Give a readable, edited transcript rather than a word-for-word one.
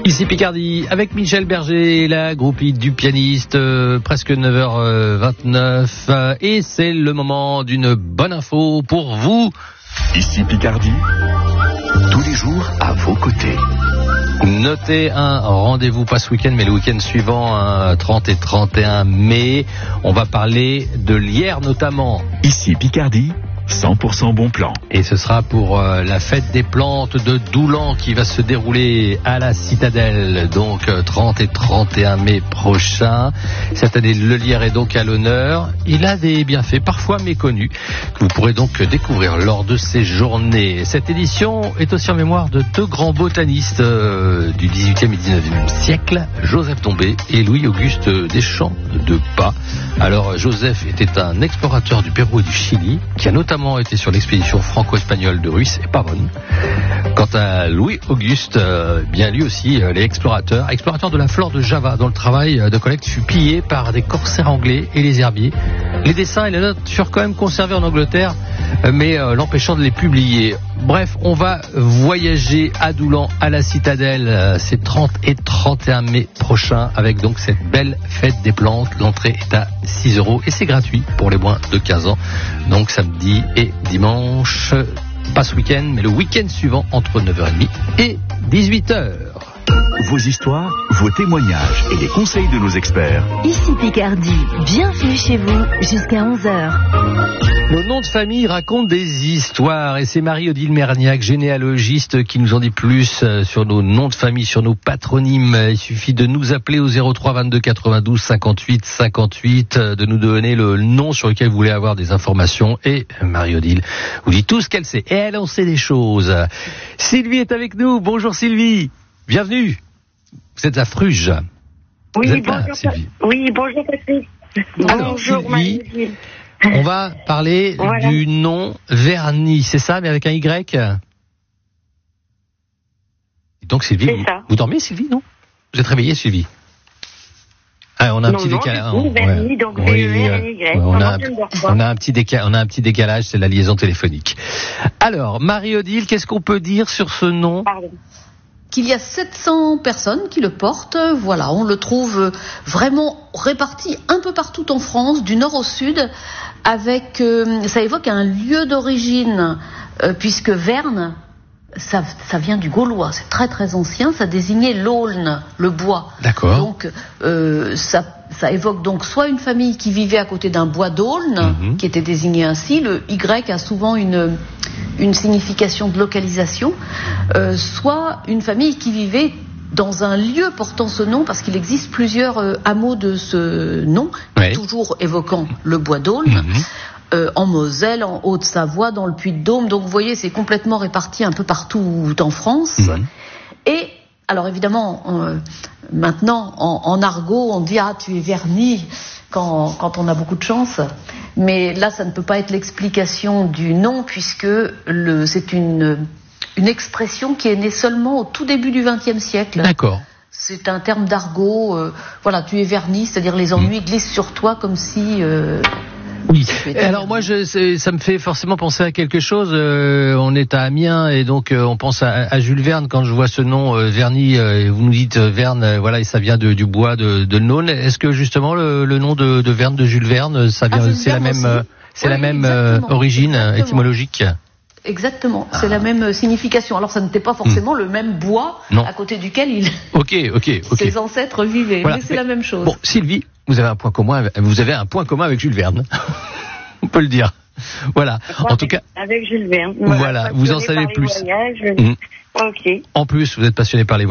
Ici Picardie, avec Michel Berger, la groupie du pianiste, presque 9h29, et c'est le moment d'une bonne info pour vous. Ici Picardie, tous les jours à vos côtés. Notez un rendez-vous, pas ce week-end, mais le week-end suivant, 30 et 31 mai. On va parler de Lierre notamment. Ici Picardie, 100% bon plan. Et ce sera pour la fête des plantes de Doulan qui va se dérouler à la Citadelle, donc 30 et 31 mai prochain. Cette année, le Lierre est donc à l'honneur. Il a des bienfaits parfois méconnus que vous pourrez donc découvrir lors de ces journées. Cette édition est aussi en mémoire de deux grands botanistes du 18e et 19e siècle, Joseph Dombé et Louis-Auguste Deschamps de Pas. Alors, Joseph était un explorateur du Pérou et du Chili qui a notamment été sur l'expédition franco-espagnole de Ruiz et Pavón. Quant à Louis-Auguste, bien lui aussi, les explorateurs de la flore de Java, dont le travail de collecte fut pillé par des corsaires anglais et les herbiers. Les dessins et les notes furent quand même conservés en Angleterre, mais l'empêchant de les publier. Bref, on va voyager à Doulan, à la Citadelle, c'est 30 et 31 mai prochain, avec donc cette belle fête des plantes. L'entrée est à 6 € et c'est gratuit pour les moins de 15 ans. Donc samedi et dimanche, pas ce week-end, mais le week-end suivant entre 9h30 et 18h. Vos histoires, vos témoignages et les conseils de nos experts. Ici Picardie, bienvenue chez vous jusqu'à 11h. Nos noms de famille racontent des histoires et c'est Marie-Odile Merniac, généalogiste, qui nous en dit plus sur nos noms de famille, sur nos patronymes. Il suffit de nous appeler au 03 22 92 58 58, de nous donner le nom sur lequel vous voulez avoir des informations et Marie-Odile vous dit tout ce qu'elle sait. Et elle en sait des choses. Sylvie est avec nous. Bonjour Sylvie. Bienvenue. Vous êtes à Fruges. Oui, vous êtes bonjour. là, Sylvie. Oui, bonjour Patrick. Alors, Bonjour Sylvie, Marie-Odile. on va parler du nom Verny, c'est ça, mais avec un Y. Donc Sylvie, vous dormez Sylvie, non? Vous êtes réveillée Sylvie? Ah, on a un petit décalage. Verny, donc V-E-R-N-Y. On a un petit décalage, c'est la liaison téléphonique. Alors, Marie-Odile, qu'est-ce qu'on peut dire sur ce nom? Pardon. Qu'il y a 700 personnes qui le portent. Voilà, on le trouve vraiment réparti un peu partout en France, du nord au sud, avec, ça évoque un lieu d'origine, puisque Verne, ça vient du gaulois, c'est très très ancien, ça désignait l'aulne, le bois. D'accord. Donc, ça évoque donc soit une famille qui vivait à côté d'un bois d'aulne, qui était désigné ainsi, le Y a souvent une signification de localisation, soit une famille qui vivait dans un lieu portant ce nom, parce qu'il existe plusieurs hameaux de ce nom, toujours évoquant le bois d'aulne, en Moselle, en Haute-Savoie, dans le Puy-de-Dôme. Donc vous voyez, c'est complètement réparti un peu partout en France. Et alors évidemment, maintenant, en argot, on dit « Ah, tu es Verny » quand on a beaucoup de chance. Mais là, ça ne peut pas être l'explication du nom, puisque c'est une expression qui est née seulement au tout début du XXe siècle. D'accord. C'est un terme d'argot. Voilà, tu es Verny, c'est-à-dire les ennuis glissent sur toi comme si... Oui. Alors moi, ça me fait forcément penser à quelque chose. On est à Amiens et donc on pense à Jules Verne quand je vois ce nom Verny. Vous nous dites Verne, voilà, et ça vient du bois de l'aulne. Est-ce que justement le nom de Verne, de Jules Verne, ça vient, c'est la même origine étymologique? Exactement, c'est la même signification. Alors ça n'était pas forcément le même bois à côté duquel ses ancêtres vivaient, voilà. Mais c'est la même chose. Bon, Sylvie, vous avez un point commun avec Jules Verne. On peut le dire. Voilà. En tout cas, avec Jules Verne. Voilà, vous en savez plus. Ok. En plus, vous êtes passionné par les voyages.